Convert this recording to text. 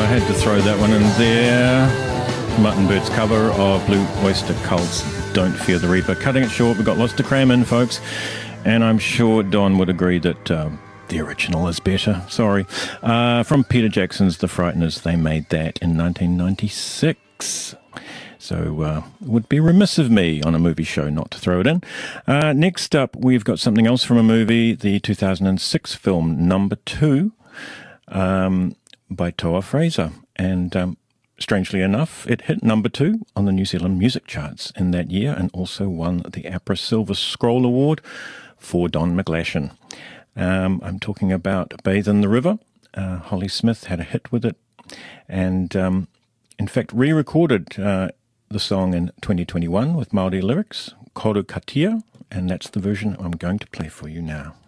had to throw that one in there. Mutton Bird's cover of Blue Oyster Cult's Don't Fear the Reaper. Cutting it short, we've got lots to cram in, folks. And I'm sure Don would agree that the original is better. Sorry. From Peter Jackson's The Frighteners, they made that in 1996. So it would be remiss of me on a movie show not to throw it in. Next up, we've got something else from a movie, the 2006 film Number 2 by Toa Fraser. And strangely enough, it hit number 2 on the New Zealand music charts in that year and also won the APRA Silver Scroll Award for Don McGlashan. I'm talking about Bathe in the River. Holly Smith had a hit with it and, in fact, re-recorded the song in 2021 with Māori lyrics, Koru Katia, and that's the version I'm going to play for you now.